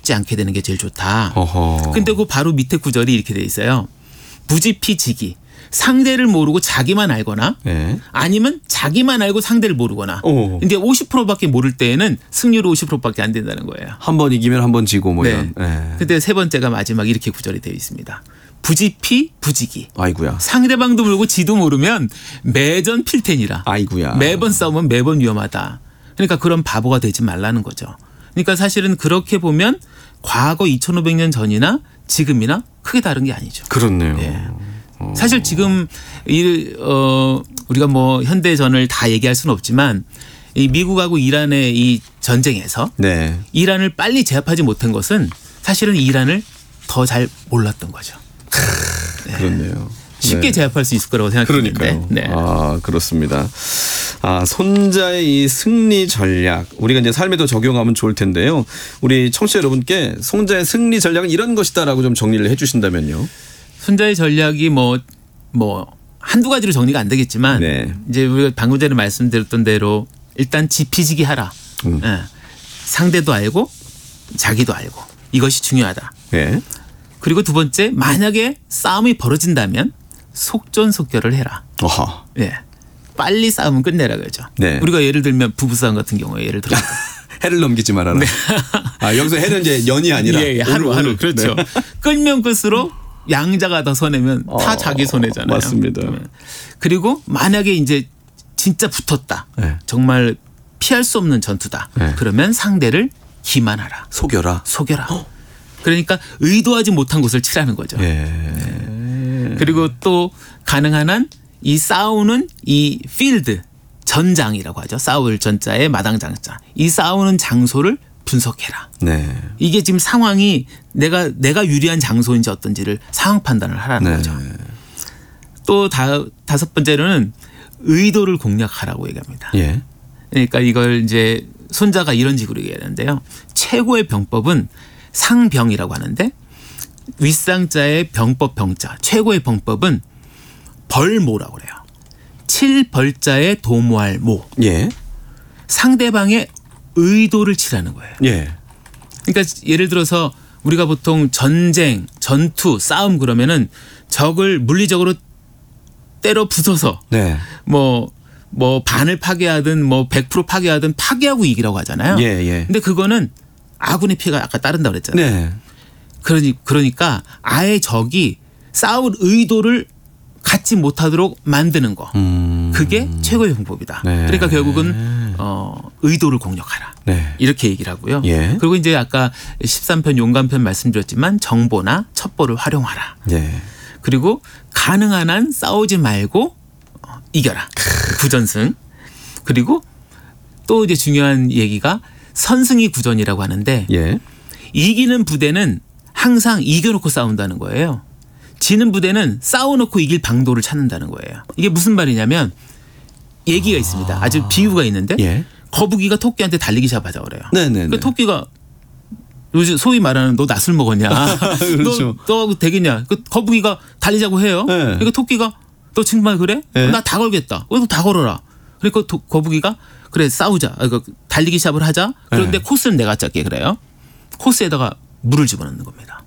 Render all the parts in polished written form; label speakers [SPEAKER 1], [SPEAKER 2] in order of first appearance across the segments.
[SPEAKER 1] 죽지 않게 되는 게 제일 좋다.
[SPEAKER 2] 어허.
[SPEAKER 1] 근데 그 바로 밑에 구절이 이렇게 돼 있어요. 부지피지기. 상대를 모르고 자기만 알거나
[SPEAKER 2] 예.
[SPEAKER 1] 아니면 자기만 알고 상대를 모르거나.
[SPEAKER 2] 오.
[SPEAKER 1] 근데 50%밖에 모를 때에는 승률이 50%밖에 안 된다는 거예요.
[SPEAKER 2] 한 번 이기면 한 번 지고 뭐
[SPEAKER 1] 네.
[SPEAKER 2] 이런. 예.
[SPEAKER 1] 근데 세 번째가 마지막 이렇게 구절이 되어 있습니다. 부지피 부지기.
[SPEAKER 2] 아이구야.
[SPEAKER 1] 상대방도 모르고 지도 모르면 매전 필텐이라.
[SPEAKER 2] 아이구야.
[SPEAKER 1] 매번 싸우면 매번 위험하다. 그러니까 그런 바보가 되지 말라는 거죠. 그러니까 사실은 그렇게 보면 과거 2500년 전이나 지금이나 크게 다른 게 아니죠.
[SPEAKER 2] 그렇네요.
[SPEAKER 1] 예. 사실 지금 우리가 뭐 현대전을 다 얘기할 수는 없지만 이 미국하고 이란의 이 전쟁에서
[SPEAKER 2] 네.
[SPEAKER 1] 이란을 빨리 제압하지 못한 것은 사실은 이란을 더 잘 몰랐던 거죠.
[SPEAKER 2] 그렇네요.
[SPEAKER 1] 쉽게
[SPEAKER 2] 네.
[SPEAKER 1] 제압할 수 있을 거라고 생각했는데.
[SPEAKER 2] 그러니까요.
[SPEAKER 1] 네.
[SPEAKER 2] 아, 그렇습니다. 아, 손자의 이 승리 전략. 우리가 이제 삶에도 적용하면 좋을 텐데요. 우리 청취자 여러분께 손자의 승리 전략은 이런 것이다라고 좀 정리를 해 주신다면요.
[SPEAKER 1] 손자의 전략이 뭐 한두 가지로 정리가 안 되겠지만
[SPEAKER 2] 네.
[SPEAKER 1] 이제 우리가 방금 전에 말씀드렸던 대로 일단 지피지기 하라. 예. 상대도 알고 자기도 알고 이것이 중요하다.
[SPEAKER 2] 네.
[SPEAKER 1] 그리고 두 번째 만약에 싸움이 벌어진다면 속전속결을 해라.
[SPEAKER 2] 어하.
[SPEAKER 1] 예. 빨리 싸움은 끝내라 그러죠.
[SPEAKER 2] 네.
[SPEAKER 1] 우리가 예를 들면 부부싸움 같은 경우에 예를 들어
[SPEAKER 2] 해를 넘기지 말아라. 아, 여기서 해는 이제 년이 아니라
[SPEAKER 1] 예, 하루 그렇죠.
[SPEAKER 2] 네.
[SPEAKER 1] 끌면 끌수록 양자가 더 손해면 다 자기 손해잖아요.
[SPEAKER 2] 맞습니다.
[SPEAKER 1] 그리고 만약에 이제 진짜 붙었다.
[SPEAKER 2] 네.
[SPEAKER 1] 정말 피할 수 없는 전투다.
[SPEAKER 2] 네.
[SPEAKER 1] 그러면 상대를 기만하라.
[SPEAKER 2] 속여라.
[SPEAKER 1] 속여라. 그러니까 의도하지 못한 곳을 치라는 거죠.
[SPEAKER 2] 예.
[SPEAKER 1] 그리고 또 가능한 한 이 싸우는 이 필드 전장이라고 하죠. 싸울 전자에 마당 장자. 이 싸우는 장소를 분석해라.
[SPEAKER 2] 네.
[SPEAKER 1] 이게 지금 상황이 내가 유리한 장소인지 어떤지를 상황 판단을 하라는
[SPEAKER 2] 네.
[SPEAKER 1] 거죠. 또 다섯 번째로는 의도를 공략하라고 얘기합니다.
[SPEAKER 2] 예.
[SPEAKER 1] 그러니까 이걸 이제 손자가 이런 식으로 얘기하는데요. 최고의 병법은 상병이라고 하는데 윗상자의 병법 병자 최고의 병법은 벌모라고 그래요. 7벌자의 도모할 모.
[SPEAKER 2] 예.
[SPEAKER 1] 상대방의 의도를 치라는 거예요.
[SPEAKER 2] 예.
[SPEAKER 1] 그러니까 예를 들어서 우리가 보통 전쟁, 전투, 싸움 그러면은 적을 물리적으로 때려 부숴서
[SPEAKER 2] 네.
[SPEAKER 1] 뭐 반을 파괴하든 뭐 100% 파괴하든 파괴하고 이기라고 하잖아요.
[SPEAKER 2] 예, 예.
[SPEAKER 1] 근데 그거는 아군의 피해가 아까 따른다고 그랬잖아요.
[SPEAKER 2] 네.
[SPEAKER 1] 그러니까 아예 적이 싸울 의도를 갖지 못하도록 만드는 거. 그게 최고의 방법이다.
[SPEAKER 2] 네.
[SPEAKER 1] 그러니까 결국은 의도를 공략하라.
[SPEAKER 2] 네.
[SPEAKER 1] 이렇게 얘기를 하고요.
[SPEAKER 2] 예.
[SPEAKER 1] 그리고 이제 아까 13편 용감편 말씀드렸지만 정보나 첩보를 활용하라.
[SPEAKER 2] 예.
[SPEAKER 1] 그리고 가능한 한 싸우지 말고 이겨라. 부전승. 그리고 또 이제 중요한 얘기가 선승이 구전이라고 하는데
[SPEAKER 2] 예.
[SPEAKER 1] 이기는 부대는 항상 이겨놓고 싸운다는 거예요. 지는 부대는 싸워놓고 이길 방도를 찾는다는 거예요. 이게 무슨 말이냐면 얘기가 있습니다. 아주 비유가 있는데
[SPEAKER 2] 예.
[SPEAKER 1] 거북이가 토끼한테 달리기 시합하자 그래요.
[SPEAKER 2] 네네네.
[SPEAKER 1] 그 토끼가 요즘 소위 말하는 너 낯을 먹었냐.
[SPEAKER 2] 그렇죠.
[SPEAKER 1] 너 되겠냐. 그 거북이가 달리자고 해요.
[SPEAKER 2] 네.
[SPEAKER 1] 그러니까 토끼가 너 정말 그래?
[SPEAKER 2] 네.
[SPEAKER 1] 나 다 걸겠다. 그래서 다 걸어라. 그러니까 거북이가 그래 싸우자. 달리기 시합을 하자. 그런데
[SPEAKER 2] 네.
[SPEAKER 1] 코스는 내가 짤게 그래요. 코스에다가 물을 집어넣는 겁니다.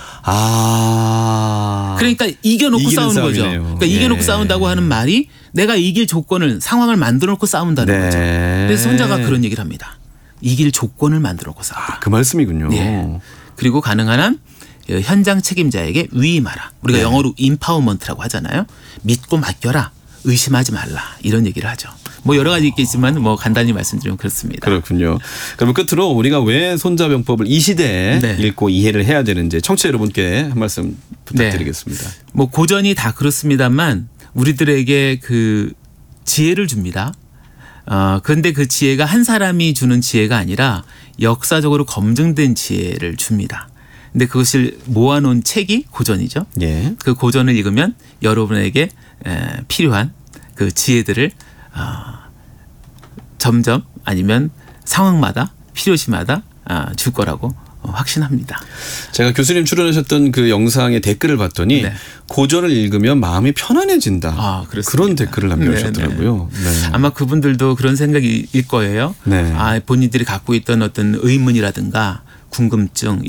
[SPEAKER 2] 아.
[SPEAKER 1] 그러니까 이겨놓고 싸우는 거죠.
[SPEAKER 2] 싸움이네요.
[SPEAKER 1] 그러니까 이겨놓고
[SPEAKER 2] 예.
[SPEAKER 1] 싸운다고 하는 말이 내가 이길 조건을 상황을 만들어 놓고 싸운다는
[SPEAKER 2] 네.
[SPEAKER 1] 거죠. 그래서 손자가 그런 얘기를 합니다. 이길 조건을 만들어 놓고 싸워.
[SPEAKER 2] 그 말씀이군요.
[SPEAKER 1] 예. 그리고 가능한 한 현장 책임자에게 위임하라. 우리가
[SPEAKER 2] 네.
[SPEAKER 1] 영어로 임파워먼트라고 하잖아요. 믿고 맡겨라. 의심하지 말라. 이런 얘기를 하죠. 뭐 여러 가지 있겠지만 뭐 간단히 말씀드리면 그렇습니다.
[SPEAKER 2] 그렇군요. 그러면 끝으로 우리가 왜 손자병법을 이 시대에
[SPEAKER 1] 네.
[SPEAKER 2] 읽고 이해를 해야 되는지 청취자 여러분께 한 말씀 부탁드리겠습니다.
[SPEAKER 1] 네. 뭐 고전이 다 그렇습니다만 우리들에게 그 지혜를 줍니다. 그런데 그 지혜가 한 사람이 주는 지혜가 아니라 역사적으로 검증된 지혜를 줍니다. 근데 그것을 모아놓은 책이 고전이죠.
[SPEAKER 2] 예.
[SPEAKER 1] 그 고전을 읽으면 여러분에게 필요한 그 지혜들을 점점 아니면 상황마다 필요시마다 줄 거라고 확신합니다.
[SPEAKER 2] 제가 교수님 출연하셨던 그 영상의 댓글을 봤더니
[SPEAKER 1] 네.
[SPEAKER 2] 고전을 읽으면 마음이 편안해진다.
[SPEAKER 1] 그렇습니다.
[SPEAKER 2] 그런 댓글을 남겨주셨더라고요.
[SPEAKER 1] 네.
[SPEAKER 2] 네.
[SPEAKER 1] 아마 그분들도 그런 생각일 거예요.
[SPEAKER 2] 네.
[SPEAKER 1] 본인들이 갖고 있던 어떤 의문이라든가 궁금증